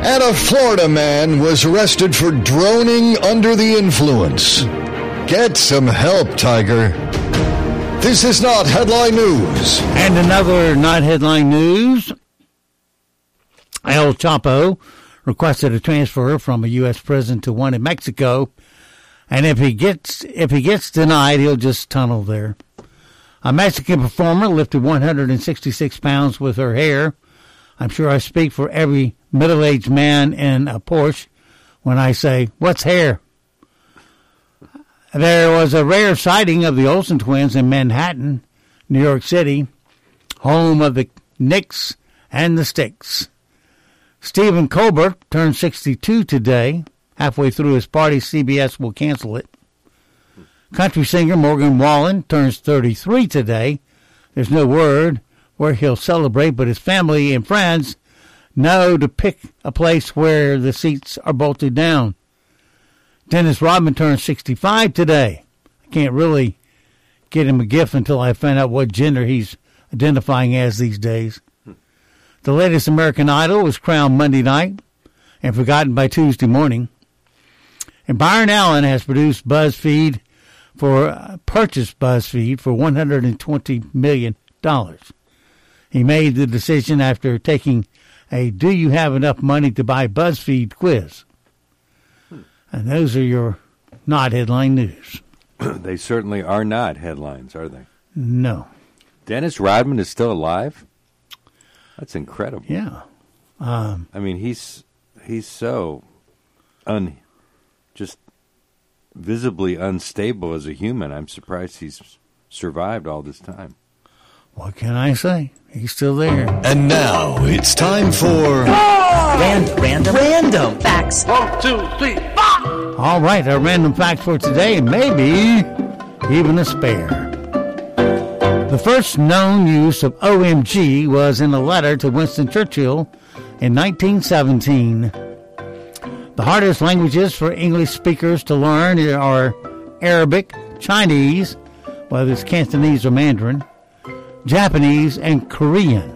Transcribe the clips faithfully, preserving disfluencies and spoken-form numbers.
And a Florida man was arrested for droning under the influence. Get some help, Tiger. This is not headline news. And another not headline news. El Chapo requested a transfer from a U S prison to one in Mexico. And if he gets if he gets denied, he'll just tunnel there. A Mexican performer lifted one hundred sixty-six pounds with her hair. I'm sure I speak for every middle-aged man in a Porsche when I say, what's hair? There was a rare sighting of the Olsen twins in Manhattan, New York City, home of the Knicks and the Sticks. Stephen Colbert turned sixty-two today. Halfway through his party, C B S will cancel it. Country singer Morgan Wallen turns thirty-three today. There's no word where he'll celebrate, but his family and friends know to pick a place where the seats are bolted down. Dennis Rodman turns sixty-five today. I can't really get him a gift until I find out what gender he's identifying as these days. The latest American Idol was crowned Monday night and forgotten by Tuesday morning. And Byron Allen has produced BuzzFeed for uh, purchased BuzzFeed for one hundred twenty million dollars. He made the decision after taking a "Do you have enough money to buy BuzzFeed" quiz. Hmm. And those are your not headline news. They certainly are not headlines, are they? No. Dennis Rodman is still alive? That's incredible. Yeah. Um, I mean, he's he's so un, just visibly unstable as a human. I'm surprised he's survived all this time. What can I say? He's still there. And now it's time for Random, random, random facts. One, two, three, four. All right, our random fact for today, maybe even a spare. The first known use of O M G was in a letter to Winston Churchill in nineteen seventeen. The hardest languages for English speakers to learn are Arabic, Chinese, whether it's Cantonese or Mandarin, Japanese, and Korean.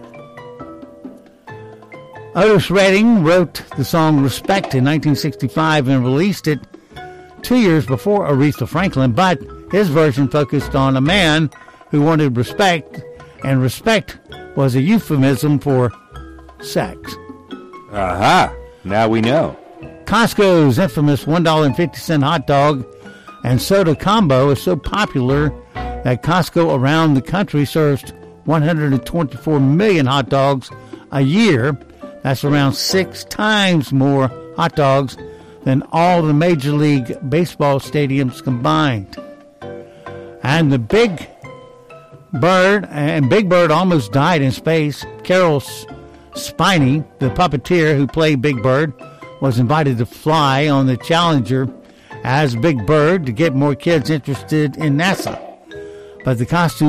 Otis Redding wrote the song Respect in nineteen sixty-five and released it two years before Aretha Franklin, but his version focused on a man who wanted respect, and respect was a euphemism for sex. Aha! Now we know. Costco's infamous one dollar and fifty cent hot dog and soda combo is so popular that Costco around the country serves one hundred twenty-four million hot dogs a year. That's around six times more hot dogs than all the Major League Baseball stadiums combined. And the Big Bird, and Big Bird almost died in space. Carol Spiney, the puppeteer who played Big Bird, was invited to fly on the Challenger as Big Bird to get more kids interested in NASA. But the costume